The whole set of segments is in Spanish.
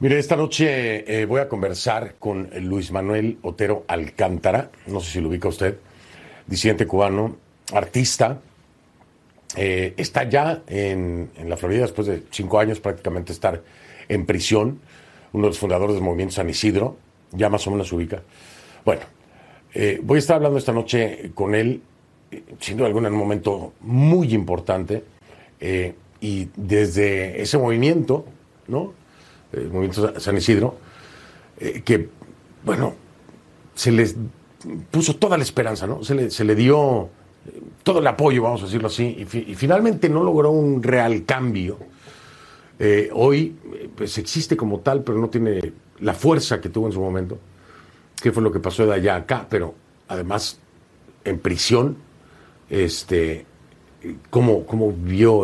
Mire, esta noche voy a conversar con Luis Manuel Otero Alcántara, no sé si lo ubica usted, disidente cubano, artista. Está ya en la Florida después de 5 años prácticamente estar en prisión, uno de los fundadores del movimiento San Isidro, ya más o menos se ubica. Bueno, voy a estar hablando esta noche con él, sin duda alguna en un momento muy importante, y desde ese movimiento, ¿no? El movimiento San Isidro, que, bueno, se les puso toda la esperanza, ¿no? Se le dio todo el apoyo, vamos a decirlo así, y finalmente no logró un real cambio. Hoy, pues existe como tal, pero no tiene la fuerza que tuvo en su momento. ¿Qué fue lo que pasó de allá a acá? Pero además, en prisión, cómo vio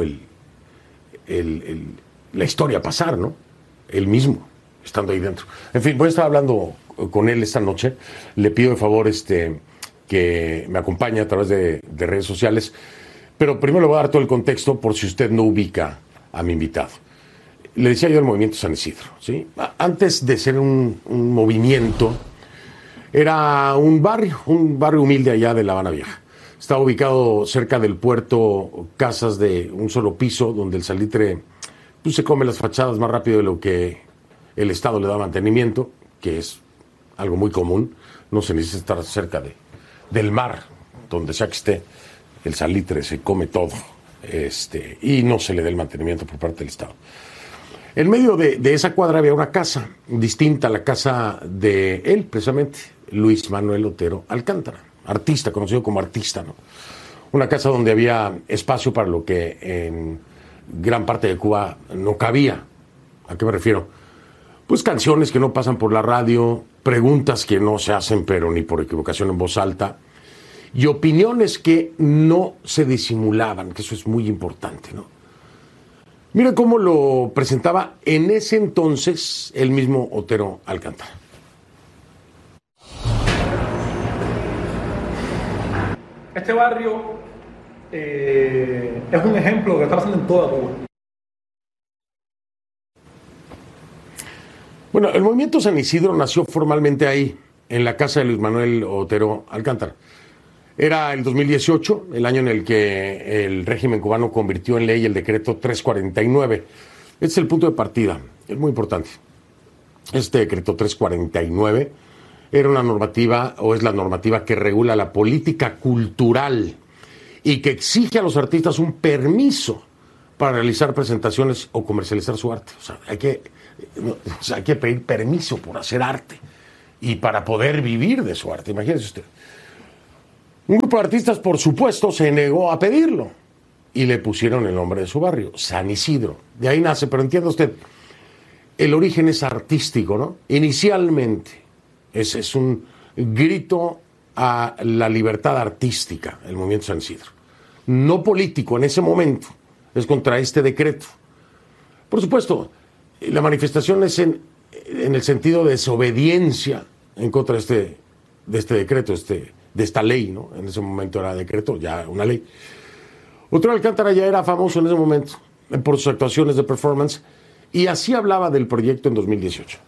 la historia pasar, ¿no? Él mismo, estando ahí dentro. En fin, voy a estar hablando con él esta noche. Le pido de favor que me acompañe a través de redes sociales. Pero primero le voy a dar todo el contexto por si usted no ubica a mi invitado. Le decía yo el movimiento San Isidro, ¿sí? Antes de ser un movimiento, era un barrio humilde allá de La Habana Vieja. Estaba ubicado cerca del puerto, casas de un solo piso, donde el salitre se come las fachadas más rápido de lo que el Estado le da mantenimiento, que es algo muy común. No se necesita estar cerca del mar, donde sea que esté, el salitre se come todo, y no se le da el mantenimiento por parte del Estado. En medio de esa cuadra había una casa, distinta a la casa de él, precisamente, Luis Manuel Otero Alcántara, artista, conocido como artista, ¿no? Una casa donde había espacio para lo que en gran parte de Cuba no cabía. ¿A qué me refiero? Pues canciones que no pasan por la radio, preguntas que no se hacen pero ni por equivocación en voz alta, y opiniones que no se disimulaban, que eso es muy importante, ¿no? Mira cómo lo presentaba en ese entonces el mismo Otero Alcántara. Este barrio es un ejemplo de lo que está pasando en toda Cuba. Bueno, el movimiento San Isidro nació formalmente ahí, en la casa de Luis Manuel Otero Alcántara. Era el 2018, el año en el que el régimen cubano convirtió en ley el decreto 349. Este es el punto de partida, es muy importante. Este decreto 349 era una normativa, o es la normativa que regula la política cultural y que exige a los artistas un permiso para realizar presentaciones o comercializar su arte. O sea, hay que pedir permiso por hacer arte y para poder vivir de su arte. Imagínese usted. Un grupo de artistas, por supuesto, se negó a pedirlo y le pusieron el nombre de su barrio, San Isidro. De ahí nace, pero entienda usted, el origen es artístico, ¿no? Inicialmente es un grito a la libertad artística, el movimiento San Isidro. No político en ese momento, es contra este decreto. Por supuesto, la manifestación es en el sentido de desobediencia en contra de este decreto, de esta ley, ¿no? En ese momento era decreto, ya una ley. Otero Alcántara ya era famoso en ese momento por sus actuaciones de performance y así hablaba del proyecto en 2018.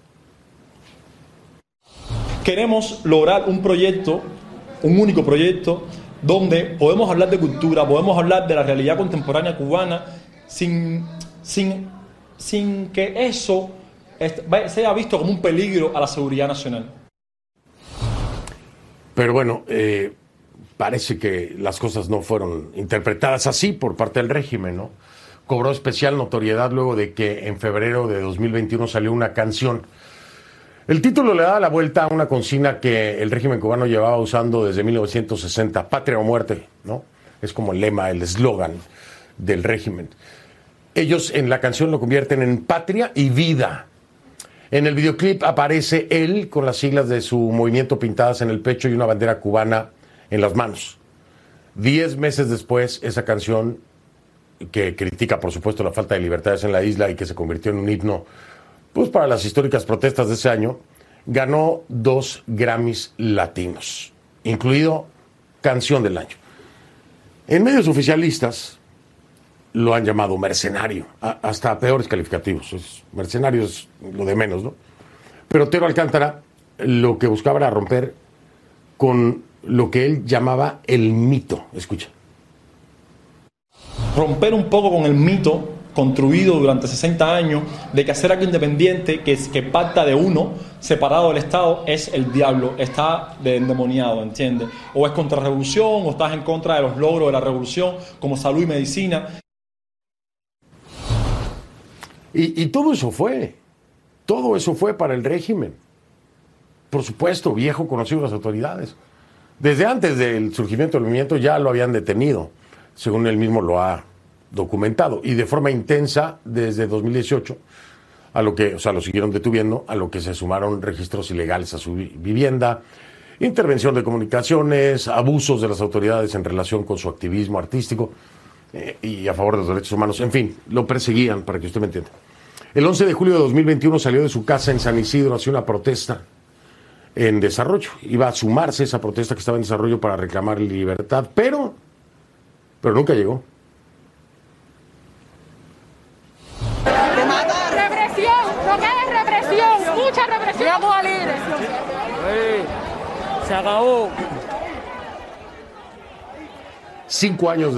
Queremos lograr un proyecto, un único proyecto, donde podemos hablar de cultura, podemos hablar de la realidad contemporánea cubana sin que eso sea visto como un peligro a la seguridad nacional. Pero bueno, parece que las cosas no fueron interpretadas así por parte del régimen, ¿no? Cobró especial notoriedad luego de que en febrero de 2021 salió una canción. El título le da la vuelta a una consigna que el régimen cubano llevaba usando desde 1960, patria o muerte, ¿no? Es como el lema, el eslogan del régimen. Ellos en la canción lo convierten en patria y vida. En el videoclip aparece él con las siglas de su movimiento pintadas en el pecho y una bandera cubana en las manos. 10 meses después, esa canción, que critica por supuesto la falta de libertades en la isla y que se convirtió en un himno pues para las históricas protestas de ese año, ganó 2 Grammys latinos, incluido Canción del Año. En medios oficialistas, lo han llamado mercenario, hasta peores calificativos. Mercenario es lo de menos, ¿no? Pero Otero Alcántara lo que buscaba era romper con lo que él llamaba el mito. Escucha. Romper un poco con el mito construido durante 60 años de que hacer algo independiente, que parta de uno, separado del Estado, es el diablo, está endemoniado, ¿entiendes? O es contrarrevolución, o estás en contra de los logros de la revolución, como salud y medicina. Y todo eso fue para el régimen. Por supuesto, viejo conocido de las autoridades. Desde antes del surgimiento del movimiento ya lo habían detenido, según él mismo lo ha documentado, y de forma intensa desde 2018, lo siguieron deteniendo, a lo que se sumaron registros ilegales a su vivienda, intervención de comunicaciones, abusos de las autoridades en relación con su activismo artístico y a favor de los derechos humanos. En fin, lo perseguían, para que usted me entienda. El 11 de julio de 2021 salió de su casa en San Isidro hacia una protesta en desarrollo. Iba a sumarse a esa protesta que estaba en desarrollo para reclamar libertad, pero nunca llegó. Represión, lo que es represión, mucha represión. Vamos a libre. Se acabó. 5 años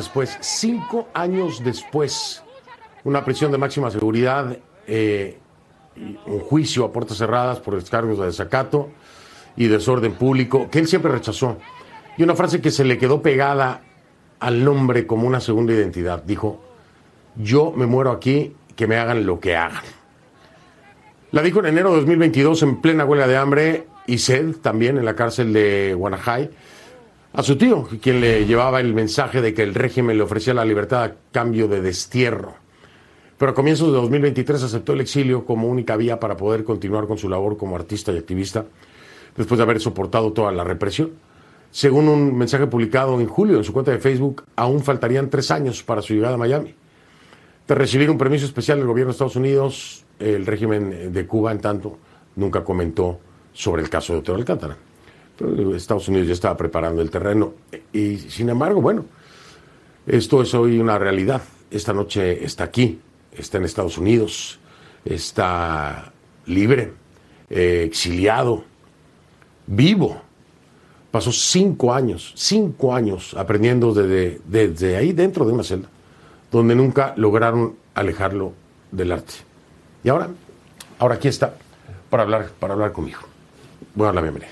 después, una prisión de máxima seguridad, un juicio a puertas cerradas por descargos de desacato y desorden público, que él siempre rechazó. Y una frase que se le quedó pegada al nombre como una segunda identidad. Dijo: yo me muero aquí, que me hagan lo que hagan. La dijo en enero de 2022 en plena huelga de hambre y sed, también en la cárcel de Guanajay, a su tío, quien le llevaba el mensaje de que el régimen le ofrecía la libertad a cambio de destierro. Pero a comienzos de 2023 aceptó el exilio como única vía para poder continuar con su labor como artista y activista, después de haber soportado toda la represión. Según un mensaje publicado en julio en su cuenta de Facebook, aún faltarían 3 años para su llegada a Miami. Tras recibir un permiso especial del gobierno de Estados Unidos, el régimen de Cuba, en tanto, nunca comentó sobre el caso de Otero Alcántara. Pero Estados Unidos ya estaba preparando el terreno. Y sin embargo, bueno, esto es hoy una realidad. Esta noche está aquí, está en Estados Unidos, está libre, exiliado, vivo. Pasó 5 años aprendiendo desde ahí dentro de una celda, donde nunca lograron alejarlo del arte. Y ahora aquí está para hablar conmigo. Voy a dar la bienvenida.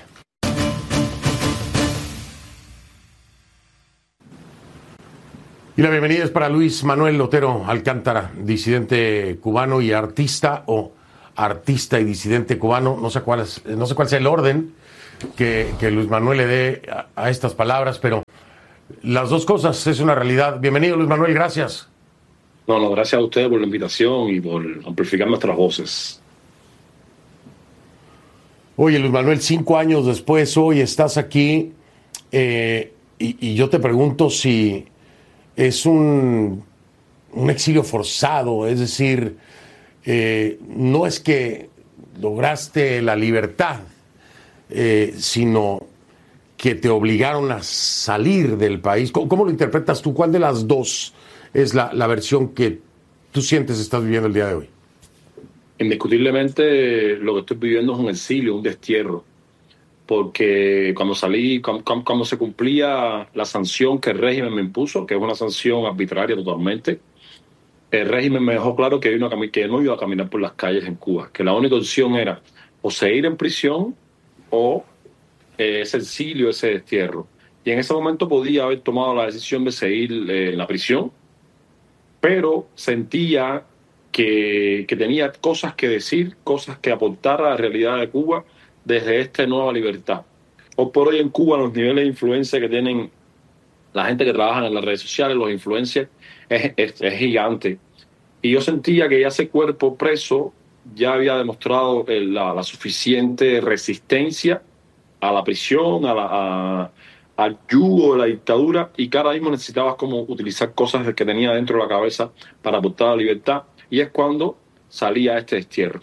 Y la bienvenida es para Luis Manuel Otero Alcántara, disidente cubano y artista, o artista y disidente cubano. No sé cuál sea el orden que Luis Manuel le dé a estas palabras, pero las dos cosas es una realidad. Bienvenido, Luis Manuel, gracias. No, gracias a ustedes por la invitación y por amplificar nuestras voces. Oye, Luis Manuel, 5 años después, hoy estás aquí, y yo te pregunto si es un exilio forzado, es decir, no es que lograste la libertad, sino que te obligaron a salir del país. ¿Cómo lo interpretas tú? ¿Cuál de las dos es la versión que tú sientes estás viviendo el día de hoy? Indiscutiblemente lo que estoy viviendo es un exilio, un destierro, porque cuando salí, cuando se cumplía la sanción que el régimen me impuso, que es una sanción arbitraria totalmente, el régimen me dejó claro que no iba a caminar por las calles en Cuba, que la única opción era o seguir en prisión o ese exilio, ese destierro. Y en ese momento podía haber tomado la decisión de seguir en la prisión, pero sentía que tenía cosas que decir, cosas que aportar a la realidad de Cuba desde esta nueva libertad. Hoy por hoy en Cuba los niveles de influencia que tienen la gente que trabaja en las redes sociales, los influencers, es gigante. Y yo sentía que ya ese cuerpo preso ya había demostrado la suficiente resistencia a la prisión, al yugo de la dictadura, y cada mismo necesitabas como utilizar cosas que tenía dentro de la cabeza para aportar la libertad, y es cuando salía este destierro.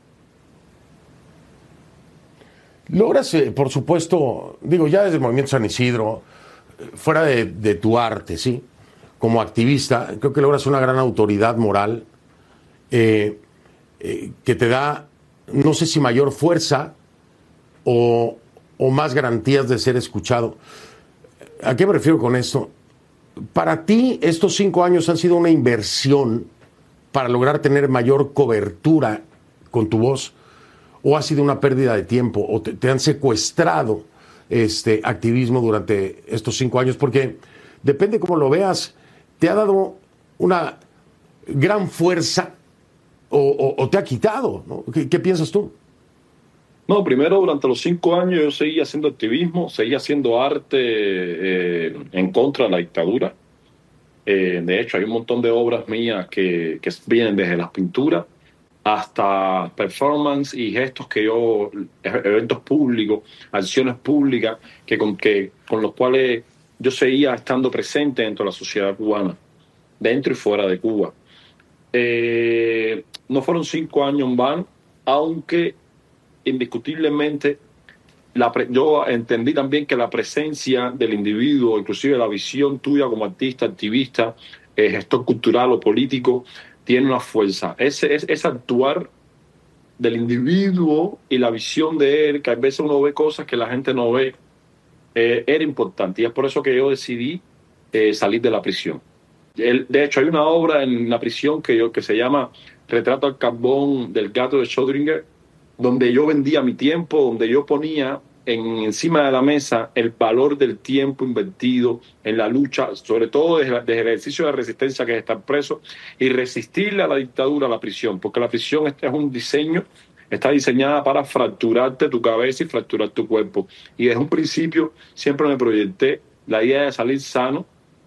Logras, por supuesto, digo, ya desde el Movimiento San Isidro, fuera de tu arte, ¿sí? como activista, creo que logras una gran autoridad moral que te da, no sé si mayor fuerza o más garantías de ser escuchado. ¿A qué me refiero con esto? Para ti, estos 5 años han sido una inversión para lograr tener mayor cobertura con tu voz, o ha sido una pérdida de tiempo, o te han secuestrado activismo durante estos 5 años, porque depende cómo lo veas, te ha dado una gran fuerza o te ha quitado, ¿no? ¿Qué piensas tú? No, primero, durante los 5 años yo seguía haciendo activismo, seguía haciendo arte en contra de la dictadura. De hecho, hay un montón de obras mías que vienen desde las pinturas hasta performance y gestos eventos públicos, acciones públicas con los cuales yo seguía estando presente dentro de la sociedad cubana, dentro y fuera de Cuba. No fueron 5 años en vano, aunque indiscutiblemente yo entendí también que la presencia del individuo, inclusive la visión tuya como artista, activista, gestor cultural o político, tiene una fuerza. Ese actuar del individuo y la visión de él, que a veces uno ve cosas que la gente no ve, era importante. Y es por eso que yo decidí salir de la prisión. De hecho, hay una obra en la prisión que se llama Retrato al carbón del gato de Schrödinger, donde yo vendía mi tiempo, donde yo ponía encima de la mesa el valor del tiempo invertido en la lucha, sobre todo desde el ejercicio de resistencia que es estar preso y resistirle a la dictadura, a la prisión, porque la prisión es un diseño, está diseñada para fracturarte tu cabeza y fracturar tu cuerpo. Y desde un principio siempre me proyecté la idea de salir sano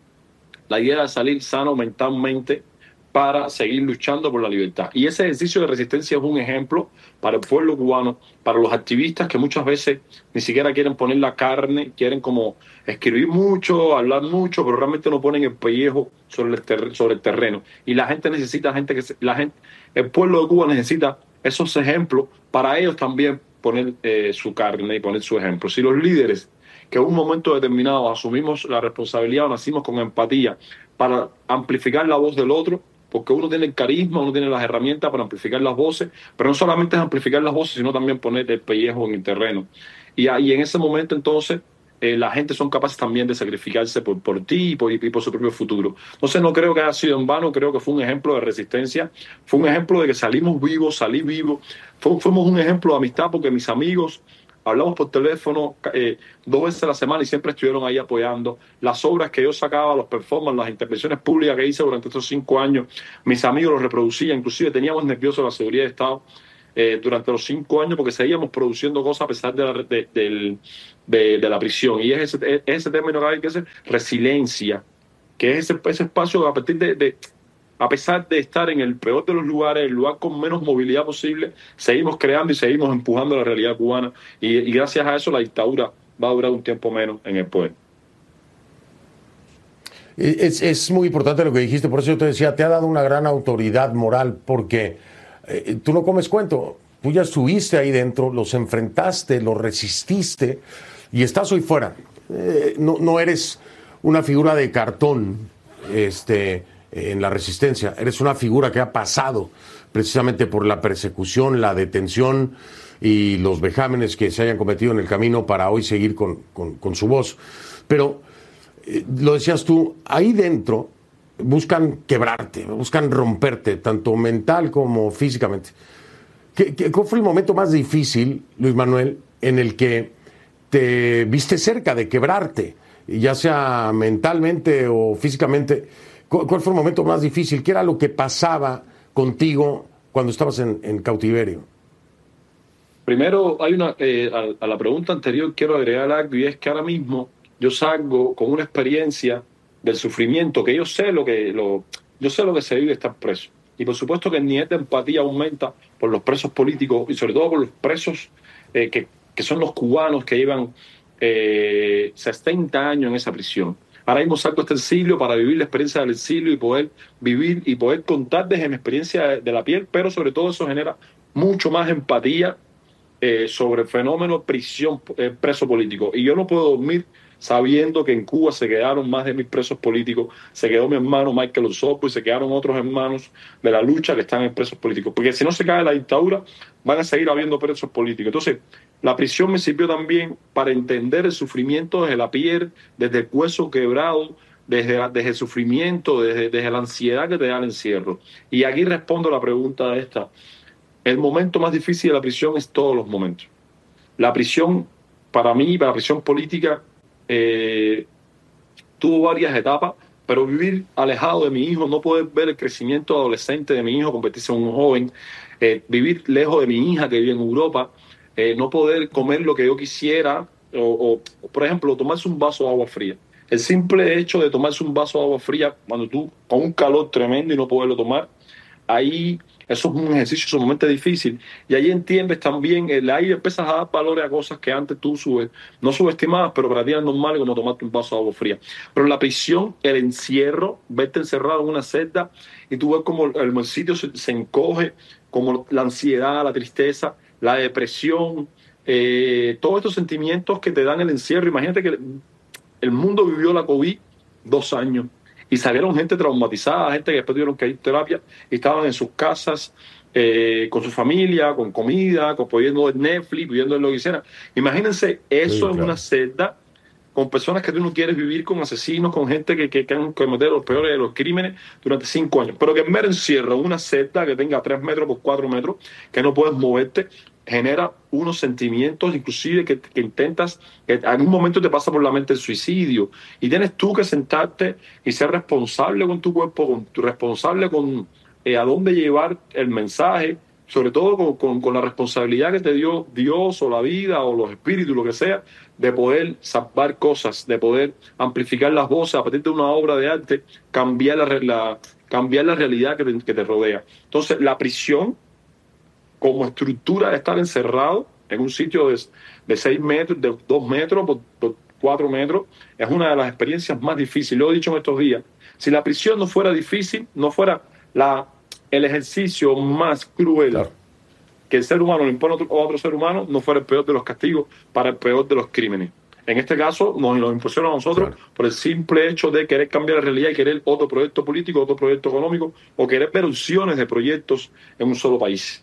mentalmente, para seguir luchando por la libertad. Y ese ejercicio de resistencia es un ejemplo para el pueblo cubano, para los activistas que muchas veces ni siquiera quieren poner la carne, quieren como escribir mucho, hablar mucho, pero realmente no ponen el pellejo sobre el terreno. Y la gente necesita el pueblo de Cuba necesita esos ejemplos para ellos también poner su carne y poner su ejemplo. Si los líderes que en un momento determinado asumimos la responsabilidad o nacimos con empatía para amplificar la voz del otro, porque uno tiene el carisma, uno tiene las herramientas para amplificar las voces, pero no solamente es amplificar las voces, sino también poner el pellejo en el terreno. Y en ese momento, entonces, la gente son capaces también de sacrificarse por ti y por su propio futuro. Entonces, no creo que haya sido en vano, creo que fue un ejemplo de resistencia, fue un ejemplo de que salí vivo, fuimos un ejemplo de amistad, porque mis amigos hablamos por teléfono 2 veces a la semana y siempre estuvieron ahí apoyando. Las obras que yo sacaba, los performances, las intervenciones públicas que hice durante estos 5 años, mis amigos los reproducían. Inclusive teníamos nerviosos la seguridad de Estado durante los 5 años porque seguíamos produciendo cosas a pesar de la prisión. Y es ese término que hay que hacer, resiliencia, que es ese espacio a partir a pesar de estar en el peor de los lugares, el lugar con menos movilidad posible, seguimos creando y seguimos empujando la realidad cubana. Y gracias a eso la dictadura va a durar un tiempo menos en el poder. Es muy importante lo que dijiste, por eso yo te decía, te ha dado una gran autoridad moral, porque tú no comes cuento, tú ya estuviste ahí dentro, los enfrentaste, los resististe y estás hoy fuera. No eres una figura de cartón, en la resistencia, eres una figura que ha pasado precisamente por la persecución, la detención y los vejámenes que se hayan cometido en el camino para hoy seguir con su voz. Pero, lo decías tú, ahí dentro buscan quebrarte, buscan romperte, tanto mental como físicamente. ¿Cuál fue el momento más difícil, Luis Manuel, en el que te viste cerca de quebrarte, ya sea mentalmente o físicamente? ¿Cuál fue el momento más difícil? ¿Qué era lo que pasaba contigo cuando estabas en cautiverio? Primero, a la pregunta anterior quiero agregar algo, y es que ahora mismo yo salgo con una experiencia del sufrimiento, que yo sé lo que se vive estar preso. Y por supuesto que el nivel de empatía aumenta por los presos políticos y sobre todo por los presos que son los cubanos que llevan 60 años en esa prisión. Ahora mismo salgo este exilio para vivir la experiencia del exilio y poder vivir y poder contar desde mi experiencia de la piel, pero sobre todo eso genera mucho más empatía sobre el fenómeno prisión, preso político. Y yo no puedo dormir sabiendo que en Cuba se quedaron más de 1000 presos políticos, se quedó mi hermano Michael Osopo y se quedaron otros hermanos de la lucha que están en presos políticos. Porque si no se cae la dictadura, van a seguir habiendo presos políticos. Entonces, la prisión me sirvió también para entender el sufrimiento desde la piel, desde el hueso quebrado, desde el sufrimiento, desde la ansiedad que te da el encierro. Y aquí respondo a la pregunta esta. El momento más difícil de la prisión es todos los momentos. La prisión, para mí, para la prisión política, tuvo varias etapas, pero vivir alejado de mi hijo, no poder ver el crecimiento adolescente de mi hijo, convertirse en un joven, vivir lejos de mi hija que vive en Europa, no poder comer lo que yo quisiera, o, por ejemplo, tomarse un vaso de agua fría. El simple hecho de tomarse un vaso de agua fría cuando tú, con un calor tremendo y no poderlo tomar, ahí eso es un ejercicio sumamente difícil. Y ahí entiendes también, ahí empiezas a dar valores a cosas que antes tú no subestimabas, pero para ti era normal, como tomarte un vaso de agua fría. Pero en la prisión, el encierro, verte encerrado en una celda y tú ves como el sitio se encoge, como la ansiedad, la tristeza, la depresión, todos estos sentimientos que te dan el encierro. Imagínate que el mundo vivió la COVID 2 años y salieron gente traumatizada, gente que después tuvieron que ir a terapia y estaban en sus casas con su familia, con comida, pudiendo ver Netflix, pudiendo ver lo que hicieran. Imagínense eso, sí, claro, en una celda con personas que tú no quieres vivir, con asesinos, con gente que han cometido los peores de los crímenes durante 5 años. Pero que en mero encierro, una celda que tenga 3 metros por 4 metros, que no puedes moverte, genera unos sentimientos, inclusive que intentas, que en algún momento te pasa por la mente el suicidio, y tienes tú que sentarte y ser responsable con tu cuerpo, responsable con a dónde llevar el mensaje, sobre todo con la responsabilidad que te dio Dios o la vida o los espíritus, lo que sea, de poder salvar cosas, de poder amplificar las voces a partir de una obra de arte, cambiar la realidad que te rodea. Entonces, la prisión, como estructura de estar encerrado en un sitio de 6 metros, de 2 metros por 4 metros, es una de las experiencias más difíciles. Lo he dicho en estos días. Si la prisión no fuera difícil, no fuera el ejercicio más cruel, claro, que el ser humano le impone a otro ser humano, no fuera el peor de los castigos para el peor de los crímenes. En este caso, nos lo impusieron a nosotros, claro, por el simple hecho de querer cambiar la realidad y querer otro proyecto político, otro proyecto económico, o querer ver opciones de proyectos en un solo país.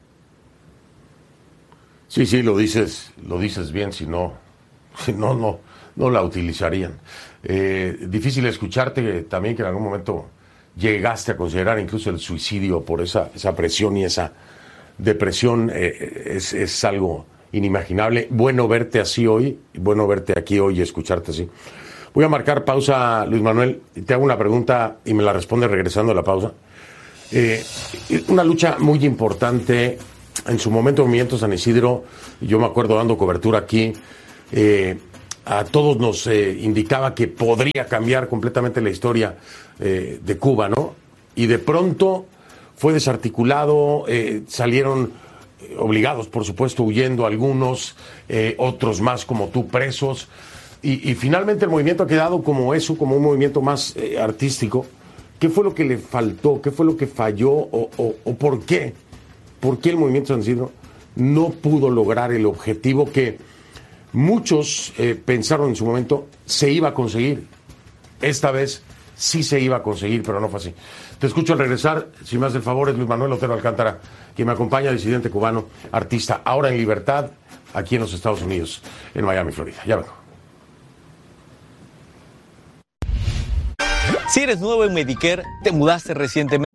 Sí, lo dices bien, si no la utilizarían. Difícil escucharte también que en algún momento llegaste a considerar incluso el suicidio por esa presión y esa depresión. Es algo inimaginable. Bueno verte así hoy, bueno verte aquí hoy y escucharte así. Voy a marcar pausa, Luis Manuel, te hago una pregunta y me la respondes regresando a la pausa. Una lucha muy importante en su momento, Movimiento San Isidro, yo me acuerdo dando cobertura aquí, a todos nos indicaba que podría cambiar completamente la historia de Cuba, ¿no? Y de pronto fue desarticulado, salieron obligados, por supuesto, huyendo algunos, otros más como tú presos, y finalmente el movimiento ha quedado como eso, como un movimiento más artístico. ¿Qué fue lo que le faltó? ¿Qué fue lo que falló? ¿O por qué? ¿Por qué el Movimiento San Isidro no pudo lograr el objetivo que muchos pensaron en su momento se iba a conseguir? Esta vez sí se iba a conseguir, pero no fue así. Te escucho al regresar. Si me hace el favor, es Luis Manuel Otero Alcántara, quien me acompaña, disidente cubano, artista, ahora en libertad, aquí en los Estados Unidos, en Miami, Florida. Ya vengo. Si eres nuevo en Medicare, te mudaste recientemente